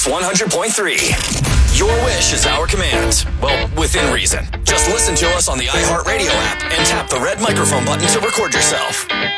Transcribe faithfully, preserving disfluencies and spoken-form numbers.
one hundred point three. Your wish is our command. Well, within reason. Just listen to us on the iHeartRadio app and tap the red microphone button to record yourself.